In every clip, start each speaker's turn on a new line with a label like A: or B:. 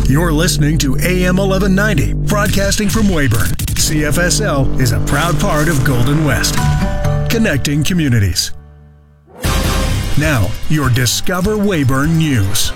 A: You're listening to AM 1190, broadcasting from Weyburn. CFSL is a proud part of Golden West, connecting communities. Now, your Discover Weyburn News.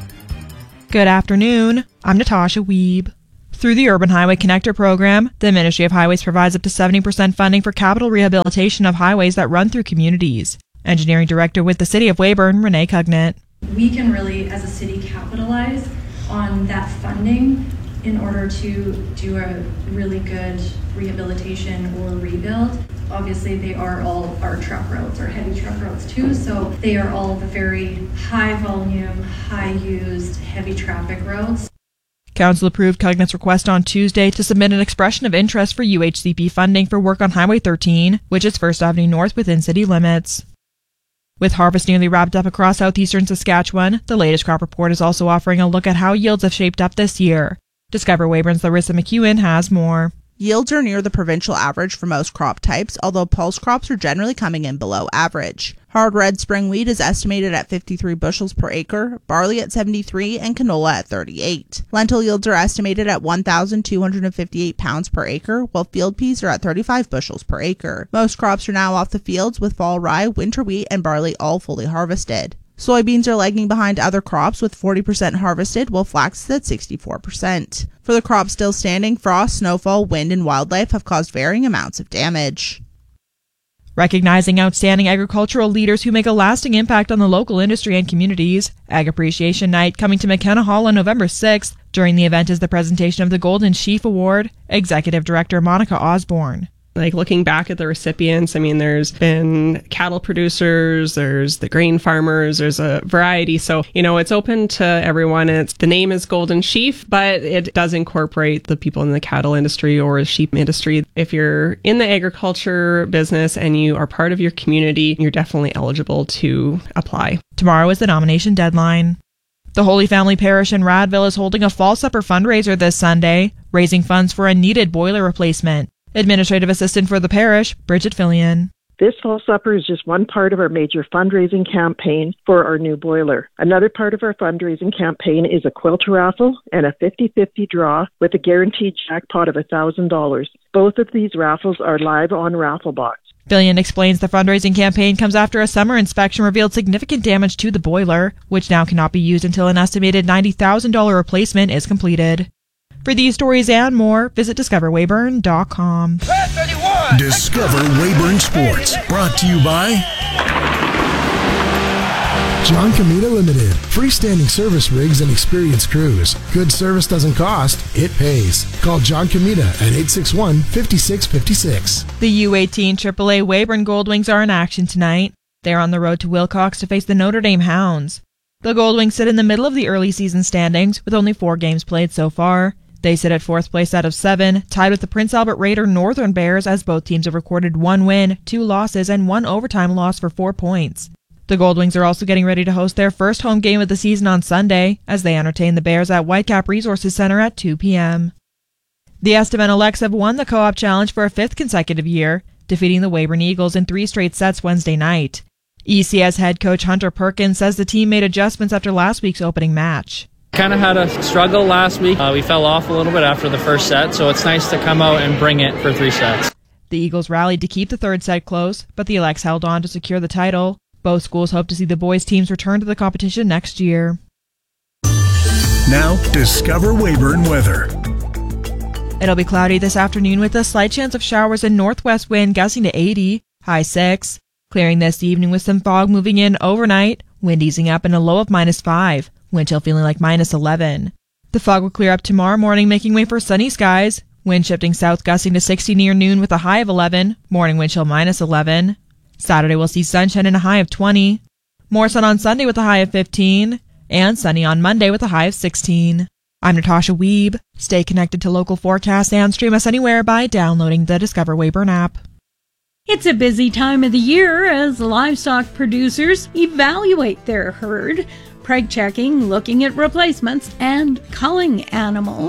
B: Good afternoon. I'm Natasha Wiebe. Through the Urban Highway Connector program, the Ministry of Highways provides up to 70% funding for capital rehabilitation of highways that run through communities. Engineering Director with the City of Weyburn, Renee Cugnett.
C: We can really, as a city, capitalize on that funding in order to do a really good rehabilitation or rebuild. Obviously, they are all our truck roads, our heavy truck roads too, so they are all the very high volume, high used, heavy traffic roads.
B: Council approved Cugnett's request on Tuesday to submit an expression of interest for UHCP funding for work on Highway 13, which is 1st Avenue North within city limits. With harvest nearly wrapped up across southeastern Saskatchewan, the latest crop report is also offering a look at how yields have shaped up this year. Discover Weyburn's Larissa McEwen has more.
D: Yields are near the provincial average for most crop types, although pulse crops are generally coming in below average. Hard red spring wheat is estimated at 53 bushels per acre, barley at 73, and canola at 38. Lentil yields are estimated at 1,258 pounds per acre, while field peas are at 35 bushels per acre. Most crops are now off the fields, with fall rye, winter wheat, and barley all fully harvested. Soybeans are lagging behind other crops with 40% harvested, while flax is at 64%. For the crops still standing, frost, snowfall, wind, and wildlife have caused varying amounts of damage.
B: Recognizing outstanding agricultural leaders who make a lasting impact on the local industry and communities, Ag Appreciation Night coming to McKenna Hall on November 6th. During the event is the presentation of the Golden Sheaf Award, Executive Director Monica Osborne.
E: Like looking back at the recipients, I mean, there's been cattle producers, there's the grain farmers, there's a variety. So, it's open to everyone. The name is Golden Sheaf, but it does incorporate the people in the cattle industry or sheep industry. If you're in the agriculture business and you are part of your community, you're definitely eligible to apply.
B: Tomorrow is the nomination deadline. The Holy Family Parish in Radville is holding a fall supper fundraiser this Sunday, raising funds for a needed boiler replacement. Administrative Assistant for the parish, Bridget Fillion.
F: This fall supper is just one part of our major fundraising campaign for our new boiler. Another part of our fundraising campaign is a quilter raffle and a 50-50 draw with a guaranteed jackpot of $1,000. Both of these raffles are live on Rafflebox.
B: Fillion explains the fundraising campaign comes after a summer inspection revealed significant damage to the boiler, which now cannot be used until an estimated $90,000 replacement is completed. For these stories and more, visit discoverweyburn.com.
A: Discover Weyburn Sports, brought to you by
G: John Comita Limited. Freestanding service rigs and experienced crews. Good service doesn't cost, it pays. Call John Comita at 861-5656.
B: The U18 AAA Weyburn Goldwings are in action tonight. They're on the road to Wilcox to face the Notre Dame Hounds. The Goldwings sit in the middle of the early season standings with only 4 games played so far. They sit at 4th place out of 7, tied with the Prince Albert Raider Northern Bears, as both teams have recorded 1 win, 2 losses, and 1 overtime loss for 4 points. The Goldwings are also getting ready to host their first home game of the season on Sunday, as they entertain the Bears at Whitecap Resources Center at 2 p.m. The Estevan Elects have won the Co-op Challenge for a 5th consecutive year, defeating the Weyburn Eagles in 3 straight sets Wednesday night. ECS head coach Hunter Perkins says the team made adjustments after last week's opening match.
H: Kind of had a struggle last week. We fell off a little bit after the first set, so it's nice to come out and bring it for 3 sets.
B: The Eagles rallied to keep the 3rd set close, but the Elects held on to secure the title. Both schools hope to see the boys' teams return to the competition next year.
A: Now, Discover Weyburn weather.
B: It'll be cloudy this afternoon with a slight chance of showers and northwest wind gusting to 80, high 6. Clearing this evening with some fog moving in overnight, wind easing up and a low of -5. Wind chill feeling like -11. The fog will clear up tomorrow morning, making way for sunny skies. Wind shifting south, gusting to 60 near noon with a high of 11. Morning wind chill -11. Saturday will see sunshine and a high of 20. More sun on Sunday with a high of 15. And sunny on Monday with a high of 16. I'm Natasha Wiebe. Stay connected to local forecasts and stream us anywhere by downloading the Discover Weyburn app.
I: It's a busy time of the year as livestock producers evaluate their herd, preg checking, looking at replacements, and culling animals.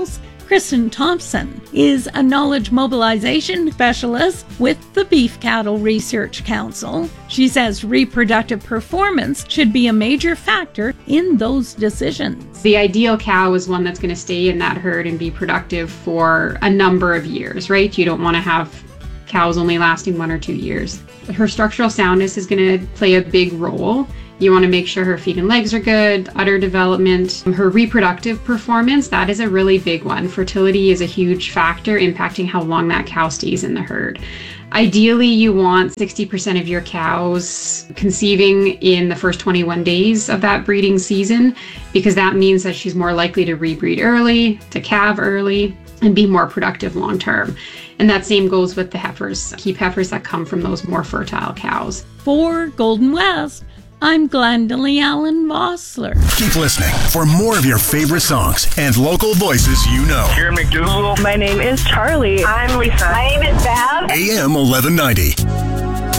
I: Kristen Thompson is a knowledge mobilization specialist with the Beef Cattle Research Council. She says reproductive performance should be a major factor in those decisions.
J: The ideal cow is one that's going to stay in that herd and be productive for a number of years, right? You don't want to have cows only lasting 1 or 2 years. Her structural soundness is going to play a big role. You want to make sure her feet and legs are good, udder development. Her reproductive performance, that is a really big one. Fertility is a huge factor impacting how long that cow stays in the herd. Ideally, you want 60% of your cows conceiving in the first 21 days of that breeding season, because that means that she's more likely to rebreed early, to calve early, and be more productive long term. And that same goes with the heifers, keep heifers that come from those more fertile cows.
I: For Golden West, I'm Glendalee Allen Vossler.
A: Keep listening for more of your favorite songs and local voices you know.
K: Here in McDougal.
L: My name is Charlie.
M: I'm Lisa.
N: My name is Val.
A: AM 1190.